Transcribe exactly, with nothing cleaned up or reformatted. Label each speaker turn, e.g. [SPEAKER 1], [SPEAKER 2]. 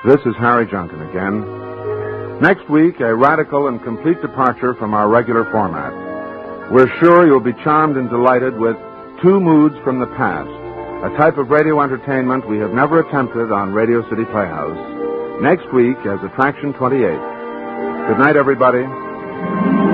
[SPEAKER 1] This is Harry Junkin again. Next week, a radical and complete departure from our regular format. We're sure you'll be charmed and delighted with Two Moods from the Past, a type of radio entertainment we have never attempted on Radio City Playhouse. Next week as Attraction twenty-eight. Good night, everybody.